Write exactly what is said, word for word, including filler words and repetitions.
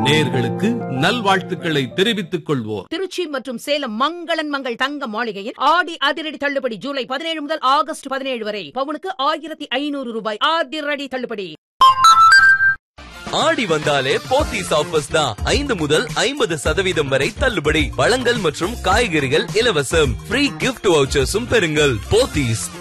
நேயர்களுக்கு நல்வாழ்த்துக்களை தெரிவித்துக் கொள்வோர் திருச்சி மற்றும் சேலம் மங்களன் மங்கள் தங்க மாளிகையில் ஆடி அதிரடி தள்ளுபடி ஜூலை பதினேழு முதல் ஆகஸ்ட் பதினேழு வரை பவுனுக்கு ஆயிரத்தி ஐநூறு ரூபாய் அதிரடி தள்ளுபடி. ஆடி வந்தாலே போத்தீஸ் ஆஃபர்ஸ் தான். ஐந்து முதல் ஐம்பது சதவீதம் வரை தள்ளுபடி. பழங்கள் மற்றும் காய்கறிகள் இலவசம். ஃப்ரீ கிஃப்ட் வவுச்சர்ஸும் பெறுங்கள். போத்தீஸ்.